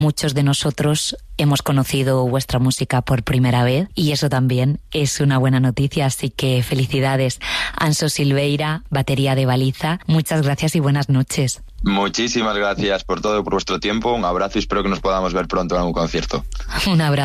Muchos de nosotros hemos conocido vuestra música por primera vez y eso también es una buena noticia, así que felicidades. Anxo Silveira, batería de Baliza, muchas gracias y buenas noches. Muchísimas gracias por todo, por vuestro tiempo, un abrazo y espero que nos podamos ver pronto en algún concierto. Un abrazo.